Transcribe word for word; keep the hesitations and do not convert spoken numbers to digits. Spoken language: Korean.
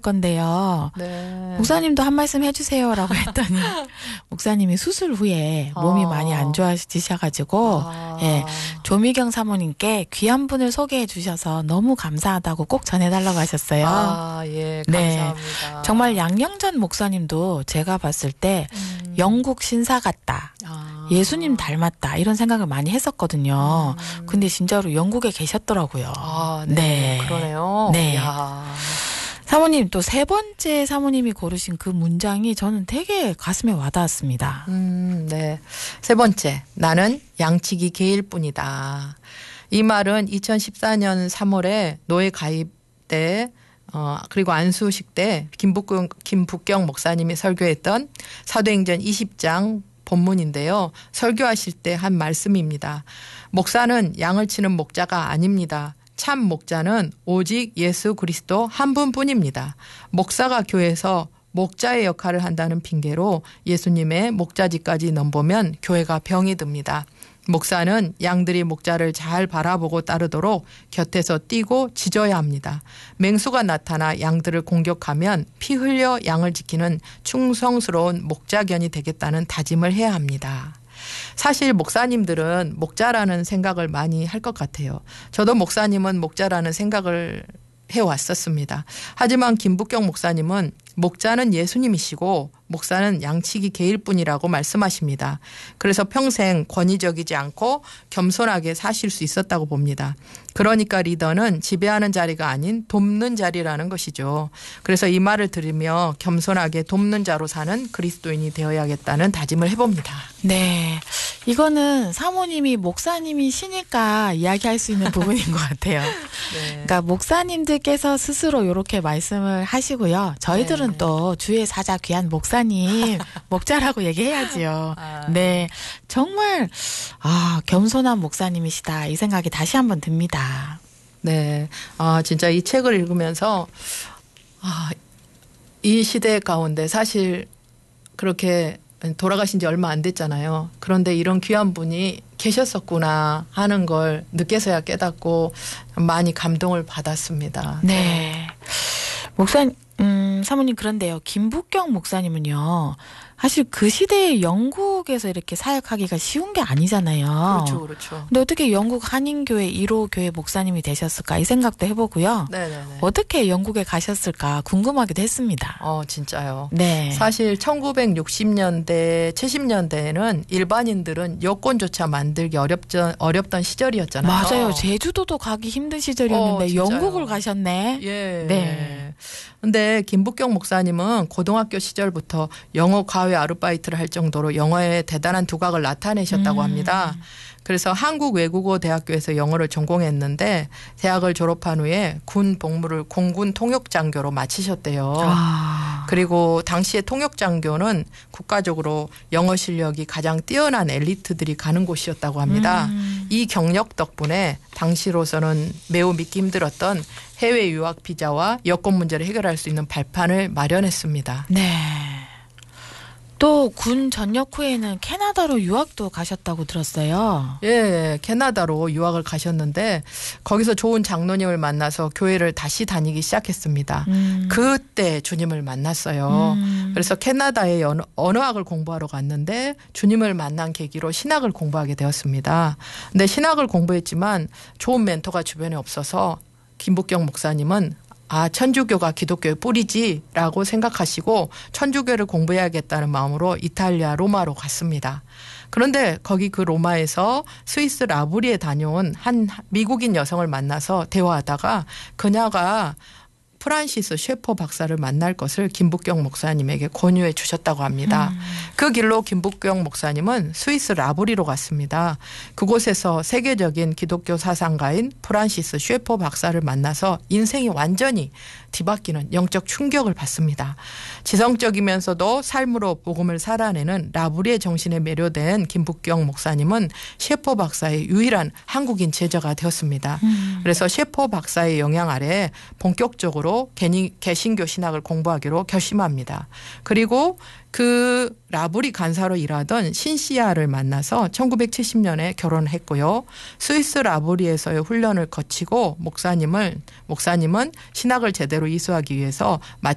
건데요. 네. 목사님도 한 말씀 해주세요라고 했더니 목사님이 수술 후에 몸이 아. 많이 안 좋아지셔가지고 아. 예, 조미경 사모님께 귀한 분을 소개해 주셔서 너무 감사하다고 꼭 전해달라고 하셨어요. 아, 예, 네. 감사합니다. 정말 양영전 목사님도 제가 봤을 때 음. 영국 신사 같다. 아. 예수님 닮았다. 이런 생각을 많이 했었거든요. 음. 근데 진짜로 영국에 계셨더라고요. 아, 네. 네. 그러네요. 네. 야. 사모님 또 세 번째 사모님이 고르신 그 문장이 저는 되게 가슴에 와닿았습니다. 음, 네. 세 번째, 나는 양치기 개일 뿐이다. 이 말은 이천십사 년 삼월에 노예 가입 때 어, 그리고 안수식 때 김북경, 김북경 목사님이 설교했던 사도행전 이십 장 본문인데요. 설교하실 때 한 말씀입니다. 목사는 양을 치는 목자가 아닙니다. 참 목자는 오직 예수 그리스도 한 분뿐입니다. 목사가 교회에서 목자의 역할을 한다는 핑계로 예수님의 목자직까지 넘보면 교회가 병이 듭니다. 목사는 양들이 목자를 잘 바라보고 따르도록 곁에서 뛰고 짖어야 합니다. 맹수가 나타나 양들을 공격하면 피 흘려 양을 지키는 충성스러운 목자견이 되겠다는 다짐을 해야 합니다. 사실 목사님들은 목자라는 생각을 많이 할 것 같아요. 저도 목사님은 목자라는 생각을 해왔었습니다. 하지만 김북경 목사님은 목자는 예수님이시고 목사는 양치기 개일 뿐이라고 말씀하십니다. 그래서 평생 권위적이지 않고 겸손하게 사실 수 있었다고 봅니다. 그러니까 리더는 지배하는 자리가 아닌 돕는 자리라는 것이죠. 그래서 이 말을 들으며 겸손하게 돕는 자로 사는 그리스도인이 되어야겠다는 다짐을 해봅니다. 네. 이거는 사모님이 목사님이시니까 이야기할 수 있는 부분인 것 같아요. 네. 그러니까 목사님들께서 스스로 이렇게 말씀을 하시고요. 저희들은 네. 또 주의 사자 귀한 목사님, 목자라고 얘기해야지요. 아. 네. 정말 아, 겸손한 목사님이시다. 이 생각이 다시 한번 듭니다. 네. 아, 진짜 이 책을 읽으면서 아, 이 시대 가운데 사실 그렇게 돌아가신 지 얼마 안 됐잖아요. 그런데 이런 귀한 분이 계셨었구나 하는 걸 늦게서야 깨닫고 많이 감동을 받았습니다. 네. 목사님, 음, 사모님 그런데요. 김북경 목사님은요. 사실 그 시대에 영국에서 이렇게 사역하기가 쉬운 게 아니잖아요. 그렇죠, 그렇죠. 근데 어떻게 영국 한인교회 일 호 교회 목사님이 되셨을까 이 생각도 해보고요. 네네네. 어떻게 영국에 가셨을까 궁금하기도 했습니다. 어, 진짜요. 네. 사실 천구백육십 년대, 칠십 년대에는 일반인들은 여권조차 만들기 어렵던, 어렵던 시절이었잖아요. 맞아요. 제주도도 가기 힘든 시절이었는데 어, 진짜요. 영국을 가셨네. 예. 네. 근데 김북경 목사님은 고등학교 시절부터 영어 과외 아르바이트를 할 정도로 영어에 대단한 두각을 나타내셨다고 음. 합니다. 그래서 한국외국어대학교에서 영어를 전공했는데 대학을 졸업한 후에 군 복무를 공군 통역장교로 마치셨대요. 아. 그리고 당시에 통역장교는 국가적으로 영어 실력이 가장 뛰어난 엘리트들이 가는 곳이었다고 합니다. 음. 이 경력 덕분에 당시로서는 매우 믿기 힘들었던 해외 유학 비자와 여권 문제를 해결할 수 있는 발판을 마련했습니다. 네. 또 군 전역 후에는 캐나다로 유학도 가셨다고 들었어요. 예, 캐나다로 유학을 가셨는데 거기서 좋은 장로님을 만나서 교회를 다시 다니기 시작했습니다. 음. 그때 주님을 만났어요. 음. 그래서 캐나다에 언어, 언어학을 공부하러 갔는데 주님을 만난 계기로 신학을 공부하게 되었습니다. 근데 신학을 공부했지만 좋은 멘토가 주변에 없어서 김북경 목사님은 아, 천주교가 기독교의 뿌리지라고 생각하시고 천주교를 공부해야겠다는 마음으로 이탈리아 로마로 갔습니다. 그런데 거기 그 로마에서 스위스 라브리에 다녀온 한 미국인 여성을 만나서 대화하다가 그녀가 프란시스 셰퍼 박사를 만날 것을 김북경 목사님에게 권유해 주셨다고 합니다. 음. 그 길로 김북경 목사님은 스위스 라브리로 갔습니다. 그곳에서 세계적인 기독교 사상가인 프란시스 셰퍼 박사를 만나서 인생이 완전히 뒤바뀌는 영적 충격을 받습니다. 지성적이면서도 삶으로 복음을 살아내는 라브리의 정신에 매료된 김북경 목사님은 셰퍼 박사의 유일한 한국인 제자가 되었습니다. 음. 그래서 셰퍼 박사의 영향 아래 본격적으로 개신교 신학을 공부하기로 결심합니다. 그리고 그 라브리 간사로 일하던 신시아를 만나서 천구백칠십 년에 결혼했고요. 스위스 라브리에서의 훈련을 거치고 목사님을 목사님은 신학을 제대로 이수하기 위해서